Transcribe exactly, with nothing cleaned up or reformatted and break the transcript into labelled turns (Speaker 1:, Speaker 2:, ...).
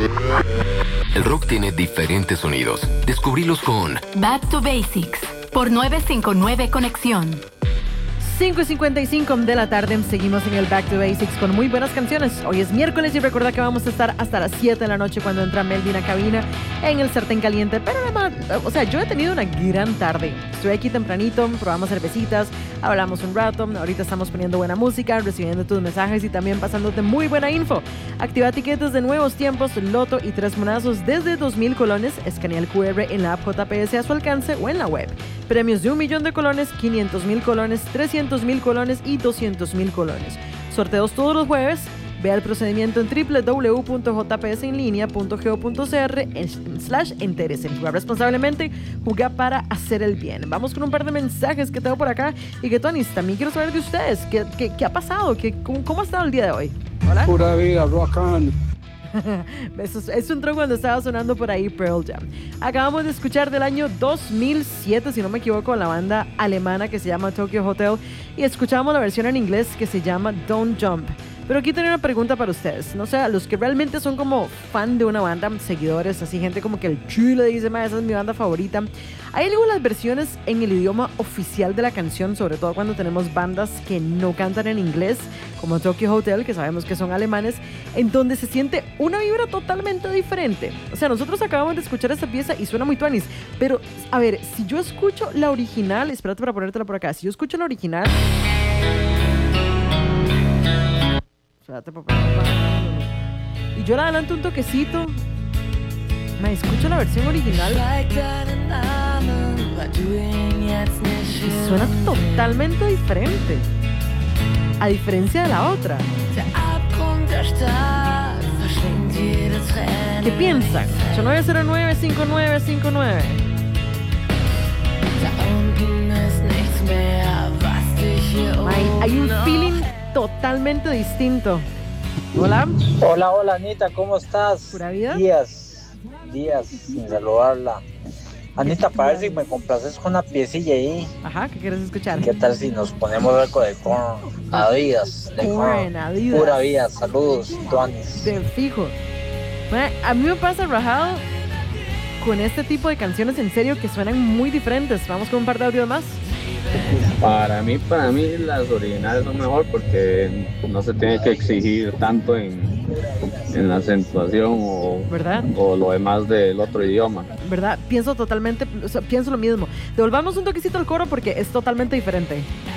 Speaker 1: El rock tiene diferentes sonidos. Descubrílos con
Speaker 2: Back to Basics por novecientos cincuenta y nueve Conexión.
Speaker 3: cinco y cincuenta y cinco de la tarde, seguimos en el Back to Basics con muy buenas canciones. Hoy es miércoles y recuerda que vamos a estar hasta las siete de la noche cuando entra Melvin a cabina en el Sartén Caliente. Pero además, o sea, yo he tenido una gran tarde. Estoy aquí tempranito, probamos cervecitas, hablamos un rato, ahorita estamos poniendo buena música, recibiendo tus mensajes y también pasándote muy buena info. Activa tiquetes de Nuevos Tiempos, Loto y Tres Monazos desde dos mil colones. Escanea el cu erre en la app J P S a su alcance o en la web. Premios de un millón de colones, quinientos mil colones, trescientos mil colones y doscientos mil colones. Sorteos todos los jueves. Vea el procedimiento en doble u doble u doble u punto j p s en línea punto go punto c r en slash entérese. Jugar responsablemente, jugar para hacer el bien. Vamos con un par de mensajes que tengo por acá y que, Tony, también quiero saber de ustedes. ¿Qué, qué, qué ha pasado? ¿Qué, cómo, ¿Cómo ha estado el día de hoy? Hola.
Speaker 4: Pura vida, rock on.
Speaker 3: Eso, eso entró cuando estaba sonando por ahí Pearl Jam. Acabamos de escuchar del año dos mil siete, si no me equivoco, la banda alemana que se llama Tokyo Hotel, y escuchamos la versión en inglés que se llama Don't Jump. Pero aquí tengo una pregunta para ustedes. No sé, a los que realmente son como fan de una banda, seguidores, así gente como que el chulo dice, ma, esa es mi banda favorita. ¿Hay algunas versiones en el idioma oficial de la canción, sobre todo cuando tenemos bandas que no cantan en inglés, como Tokyo Hotel, que sabemos que son alemanes, en donde se siente una vibra totalmente diferente? O sea, nosotros acabamos de escuchar esta pieza y suena muy tuanis, pero, a ver, si yo escucho la original, espérate para ponértela por acá, si yo escucho la original... Espérate, papá. Y yo le adelanto un toquecito. Me escucho la versión original. Y suena totalmente diferente. A diferencia de la otra. ¿Qué piensan? ocho nueve cero nueve cinco nueve cinco nueve. Hay, hay un feeling totalmente distinto. Hola.
Speaker 5: Hola, hola Anita, ¿cómo estás?
Speaker 3: ¿Pura vida?
Speaker 5: Días, días sin saludarla. Anita, para ver si me complaces con una piecilla ahí.
Speaker 3: Ajá, ¿qué quieres escuchar?
Speaker 5: ¿Qué tal si nos ponemos algo de Korn? Adidas, de
Speaker 3: Korn, Adidas.
Speaker 5: Pura vida, saludos, tuanis.
Speaker 3: De fijo. Bueno, a mí me pasa, rajado, con este tipo de canciones en serio que suenan muy diferentes. Vamos con un par de audios más.
Speaker 6: Para mí, para mí las originales son mejor porque no se tiene que exigir tanto en, en la acentuación o,
Speaker 3: ¿verdad?
Speaker 6: O lo demás del otro idioma.
Speaker 3: ¿Verdad? Pienso totalmente, o sea, pienso lo mismo. Devolvamos un toquecito al coro porque es totalmente diferente.